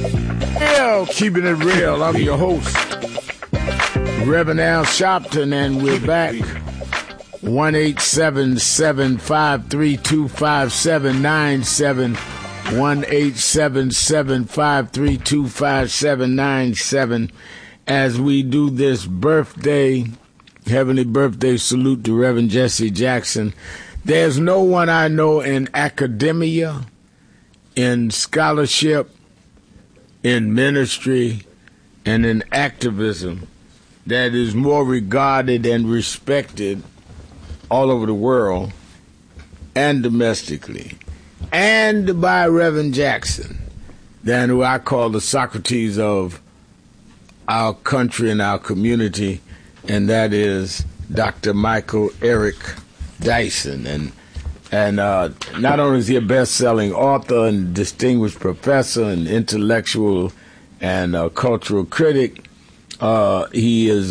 Keeping it real. I'm your host, Reverend Al Sharpton, and we're back. 1-877-532-5797. 1-877-532-5797. As we do this heavenly birthday salute to Reverend Jesse Jackson. There's no one I know in academia, in scholarship, in ministry, and in activism that is more regarded and respected all over the world and domestically and by Reverend Jackson than who I call the Socrates of our country and our community, and that is Dr. Michael Eric Dyson. And not only is he a best-selling author and distinguished professor and intellectual and cultural critic, he is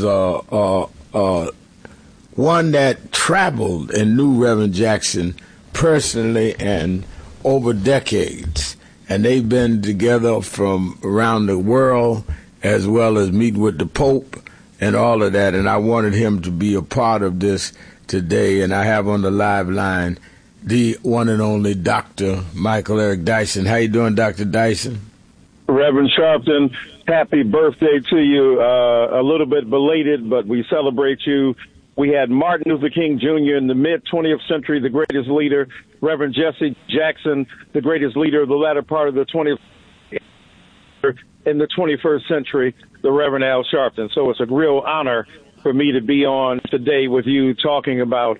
one that traveled and knew Reverend Jackson personally and over decades. And they've been together from around the world as well as meet with the Pope and all of that. And I wanted him to be a part of this today. And I have on the live line the one and only Dr. Michael Eric Dyson. How you doing, Dr. Dyson? Reverend Sharpton, happy birthday to you. A little bit belated, but we celebrate you. We had Martin Luther King Jr. in the mid-20th century, the greatest leader. Reverend Jesse Jackson, the greatest leader of the latter part of the 20th in the 21st century, the Reverend Al Sharpton. So it's a real honor for me to be on today with you talking about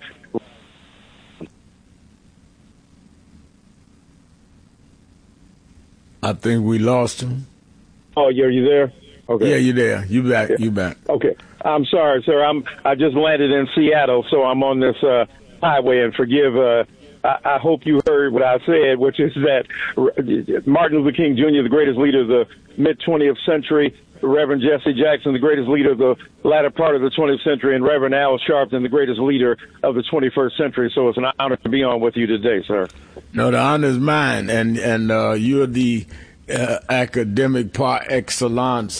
I think we lost him. Oh, are you there? Okay. Yeah, you're there. You back. You back. Okay. I'm sorry, sir. I just landed in Seattle, so I'm on this highway. And forgive. I hope you heard what I said, which is that Martin Luther King Jr., the greatest leader of the mid-20th century, Reverend Jesse Jackson, the greatest leader of the latter part of the 20th century, and Reverend Al Sharpton, the greatest leader of the 21st century. So it's an honor to be on with you today, sir. No, the honor is mine, and you're the academic par excellence,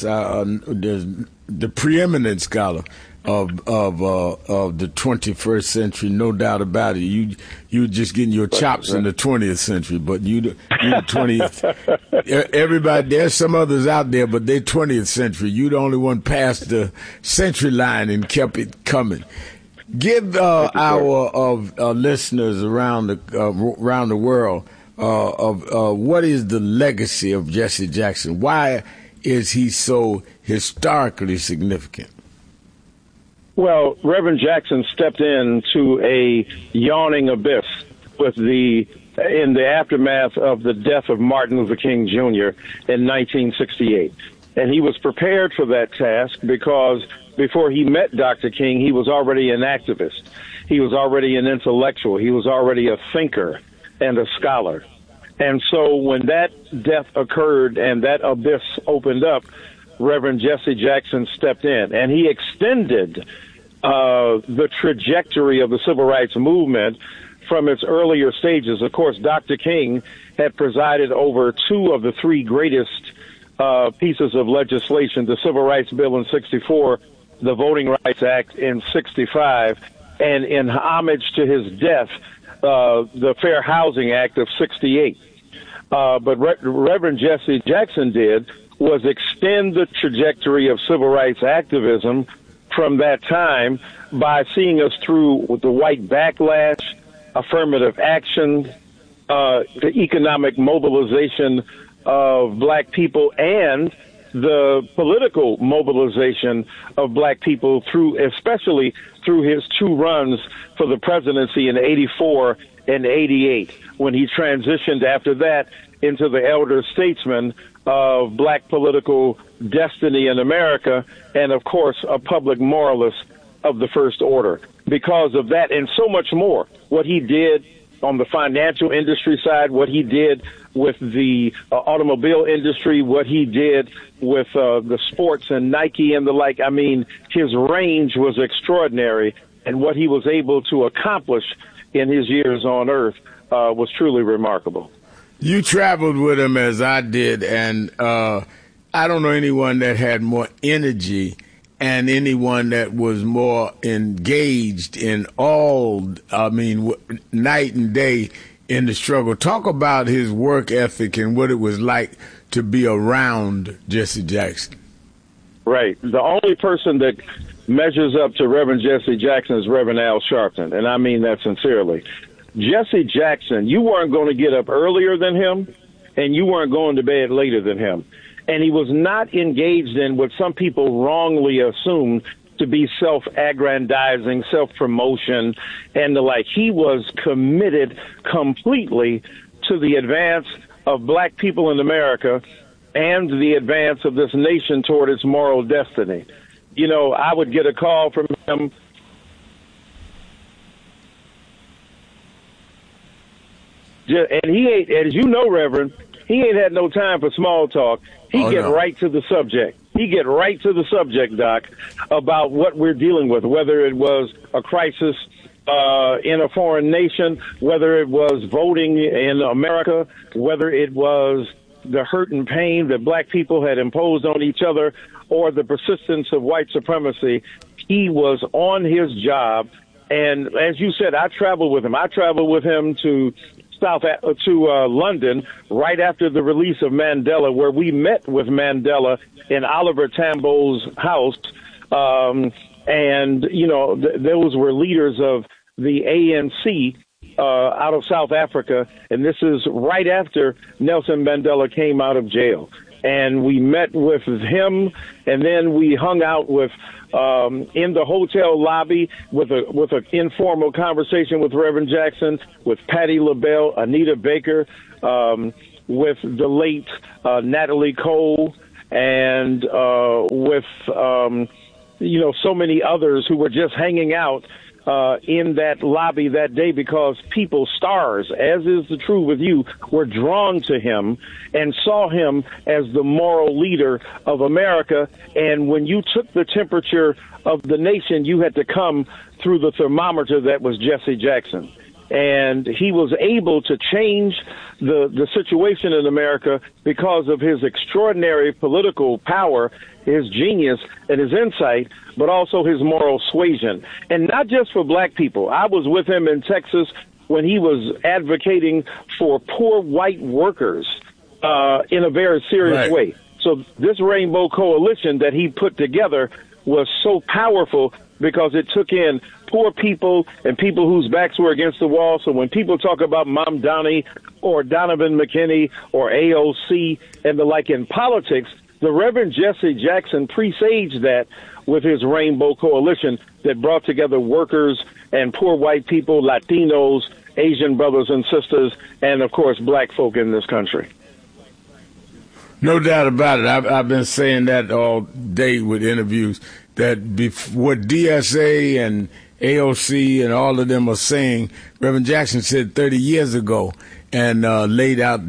the preeminent scholar of the 21st century, no doubt about it. You just getting your chops in the 20th century, but you the 20th. Everybody, there's some others out there, but they're 20th century. You the only one past the century line and kept it coming. Give our listeners around the world of what is the legacy of Jesse Jackson? Why is he so historically significant? Well, Reverend Jackson stepped into a yawning abyss in the aftermath of the death of Martin Luther King Jr. in 1968. And he was prepared for that task because before he met Dr. King, he was already an activist. He was already an intellectual. He was already a thinker and a scholar. And so when that death occurred and that abyss opened up, Reverend Jesse Jackson stepped in, and he extended the trajectory of the civil rights movement from its earlier stages. Of course, Dr. King had presided over two of the three greatest pieces of legislation, the Civil Rights Bill in 64, the Voting Rights Act in 65, and in homage to his death, the Fair Housing Act of 68. But Reverend Jesse Jackson did was extend the trajectory of civil rights activism from that time by seeing us through the white backlash, affirmative action, the economic mobilization of black people, and the political mobilization of black people especially through his two runs for the presidency in 84 and 88, when he transitioned after that into the elder statesman of black political destiny in America, and of course a public moralist of the first order. Because of that and so much more, what he did on the financial industry side, what he did with the automobile industry, what he did with the sports and Nike and the like. I mean, his range was extraordinary, and what he was able to accomplish in his years on earth was truly remarkable. You traveled with him as I did, and I don't know anyone that had more energy and anyone that was more engaged in night and day in the struggle. Talk about his work ethic and what it was like to be around Jesse Jackson. Right. The only person that measures up to Reverend Jesse Jackson is Reverend Al Sharpton, and I mean that sincerely. Jesse Jackson, you weren't going to get up earlier than him, and you weren't going to bed later than him. And he was not engaged in what some people wrongly assume to be self-aggrandizing, self-promotion, and the like. He was committed completely to the advance of black people in America and the advance of this nation toward its moral destiny. You know, I would get a call from him. And he ain't, as you know, Reverend, he ain't had no time for small talk. He right to the subject. He get right to the subject, Doc, about what we're dealing with, whether it was a crisis in a foreign nation, whether it was voting in America, whether it was the hurt and pain that black people had imposed on each other, or the persistence of white supremacy. He was on his job. And as you said, I traveled with him. I traveled with him to London right after the release of Mandela, where we met with Mandela in Oliver Tambo's house. And, you know, those were leaders of the ANC out of South Africa. And this is right after Nelson Mandela came out of jail. And we met with him, and then we hung out with in the hotel lobby with an informal conversation with Reverend Jackson, with Patti LaBelle, Anita Baker, with the late Natalie Cole, and with so many others who were just hanging out in that lobby that day, because people, stars, as is the truth with you, were drawn to him and saw him as the moral leader of America. And when you took the temperature of the nation, you had to come through the thermometer that was Jesse Jackson. And he was able to change the situation in America because of his extraordinary political power, his genius, and his insight, but also his moral suasion. And not just for black people. I was with him in Texas when he was advocating for poor white workers in a very serious way. So this Rainbow Coalition that he put together was so powerful because it took in poor people and people whose backs were against the wall. So when people talk about Mamdani or Donovan McKinney or AOC and the like in politics, the Reverend Jesse Jackson presaged that with his Rainbow Coalition that brought together workers and poor white people, Latinos, Asian brothers and sisters, and, of course, black folk in this country. No doubt about it. I've been saying that all day with interviews, that what DSA and AOC and all of them are saying, Reverend Jackson said 30 years ago, and laid out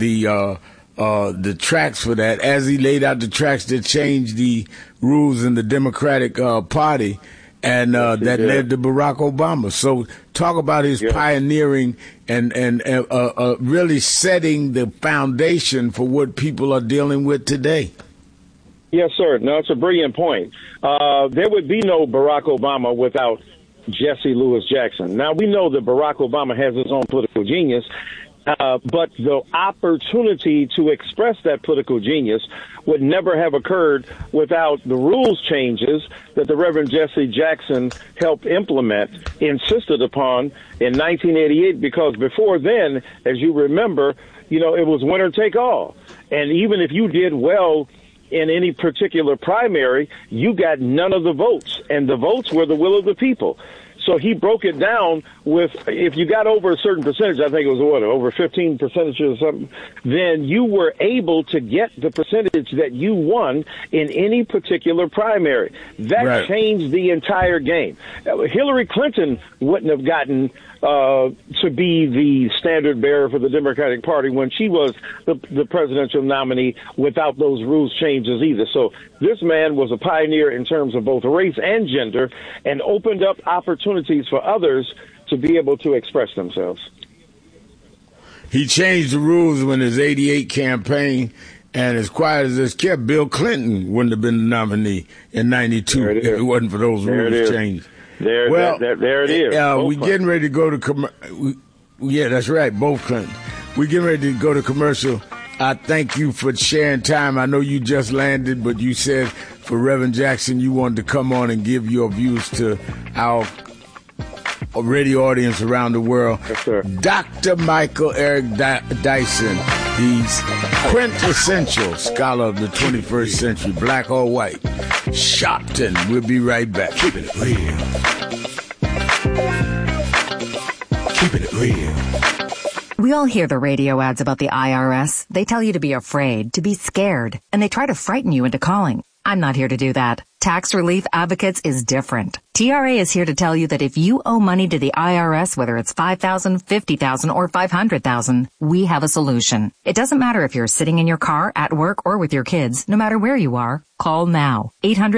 the tracks for that. As he laid out the tracks that changed the rules in the Democratic Party, and that led to Barack Obama. So talk about his pioneering and really setting the foundation for what people are dealing with today. Yes, sir. No, it's a brilliant point. There would be no Barack Obama without Jesse Louis Jackson. Now, we know that Barack Obama has his own political genius, but the opportunity to express that political genius would never have occurred without the rules changes that the Reverend Jesse Jackson helped implement, insisted upon in 1988, because before then, as you remember, it was winner take all. And even if you did well in any particular primary, you got none of the votes, and the votes were the will of the people. So he broke it down with, if you got over a certain percentage, I think it was over 15% or something, then you were able to get the percentage that you won in any particular primary. That changed the entire game. Hillary Clinton wouldn't have gotten to be the standard bearer for the Democratic Party when she was the presidential nominee without those rules changes either. So this man was a pioneer in terms of both race and gender, and opened up opportunities for others to be able to express themselves. He changed the rules when his 88 campaign, and as quiet as this kept, Bill Clinton wouldn't have been the nominee in 92 if it wasn't for those rules changed. There it is. We're getting ready to go to yeah, that's right, both Clintons. We're getting ready to go to commercial. I thank you for sharing time. I know you just landed, but you said for Reverend Jackson you wanted to come on and give your views to our radio audience around the world. Yes, sir. Dr. Michael Eric Dyson. He's quintessential scholar of the 21st century, black or white. Shopton. We'll be right back. Keeping it real. Keeping it real. We all hear the radio ads about the IRS. They tell you to be afraid, to be scared, and they try to frighten you into calling. I'm not here to do that. Tax Relief Advocates is different. TRA is here to tell you that if you owe money to the IRS, whether it's $5,000, $50,000, or $500,000, we have a solution. It doesn't matter if you're sitting in your car, at work, or with your kids. No matter where you are, call now.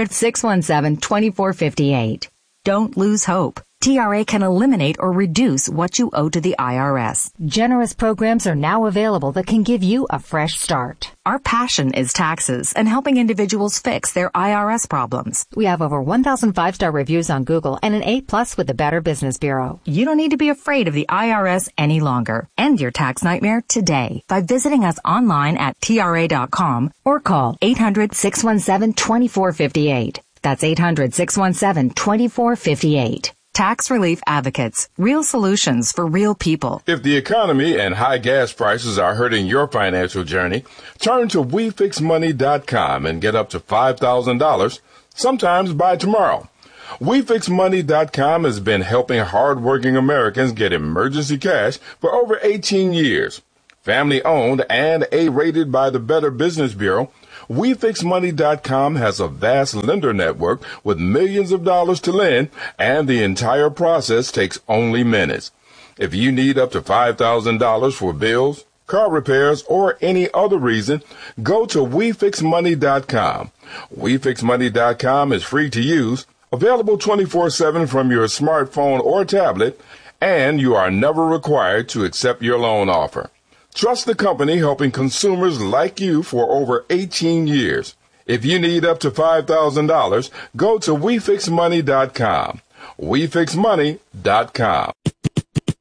800-617-2458. Don't lose hope. TRA can eliminate or reduce what you owe to the IRS. Generous programs are now available that can give you a fresh start. Our passion is taxes and helping individuals fix their IRS problems. We have over 1,000 5-star reviews on Google and an A+ with the Better Business Bureau. You don't need to be afraid of the IRS any longer. End your tax nightmare today by visiting us online at TRA.com or call 800-617-2458. That's 800-617-2458. Tax Relief Advocates. Real solutions for real people. If the economy and high gas prices are hurting your financial journey, turn to WeFixMoney.com and get up to $5,000, sometimes by tomorrow. WeFixMoney.com has been helping hardworking Americans get emergency cash for over 18 years. Family owned and A-rated by the Better Business Bureau, WeFixMoney.com has a vast lender network with millions of dollars to lend, and the entire process takes only minutes. If you need up to $5,000 for bills, car repairs, or any other reason, go to WeFixMoney.com. WeFixMoney.com is free to use, available 24/7 from your smartphone or tablet, and you are never required to accept your loan offer. Trust the company helping consumers like you for over 18 years. If you need up to $5,000, go to WeFixMoney.com. WeFixMoney.com.